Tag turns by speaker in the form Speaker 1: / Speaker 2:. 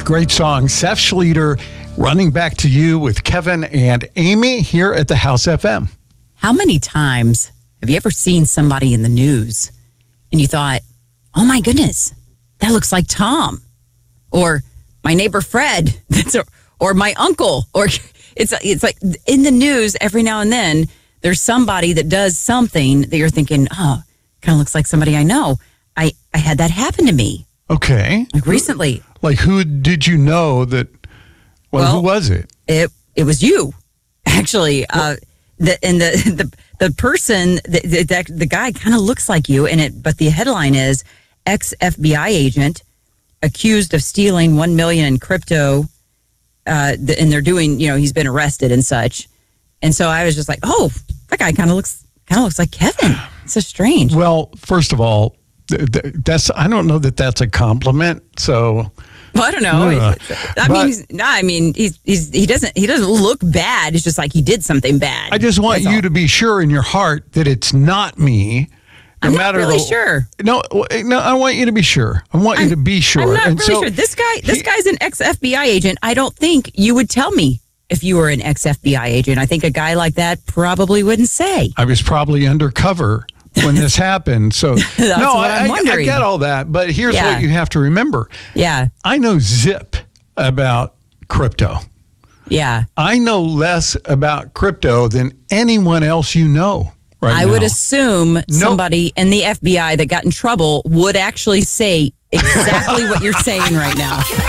Speaker 1: Great song. Seth Schleter, Running Back to You with Kevin and Amy here at the House FM.
Speaker 2: How many times have you ever seen somebody in the news and you thought, oh my goodness, that looks like Tom, or my neighbor Fred, or my uncle, or it's like in the news every now and then there's somebody that does something that you're thinking, oh, kind of looks like somebody I know. I had that happen to me.
Speaker 1: Okay.
Speaker 2: Like recently.
Speaker 1: Like who did you know that, who was it?
Speaker 2: It was you, actually. The person, the guy kind of looks like you, but the headline is ex-FBI agent accused of stealing $1 million in crypto, and they're doing, he's been arrested and such. And so I was just like, oh, that guy kind of looks like Kevin. It's so strange.
Speaker 1: Well, first of all, I don't know that that's a compliment. So,
Speaker 2: well, I don't know. He doesn't look bad. It's just like he did something bad.
Speaker 1: I just want you to be sure in your heart that it's not me.
Speaker 2: I'm not really sure.
Speaker 1: No, I want you to be sure. I want you to be sure.
Speaker 2: I'm not really sure. This guy's an ex-FBI agent. I don't think you would tell me if you were an ex-FBI agent. I think a guy like that probably wouldn't say.
Speaker 1: I was probably undercover when this happened. So
Speaker 2: That's what I'm wondering.
Speaker 1: I get all that, but here's what you have to remember.
Speaker 2: Yeah.
Speaker 1: I know zip about crypto.
Speaker 2: Yeah.
Speaker 1: I know less about crypto than anyone else you know right now.
Speaker 2: I would assume somebody in the FBI that got in trouble would actually say exactly what you're saying right now.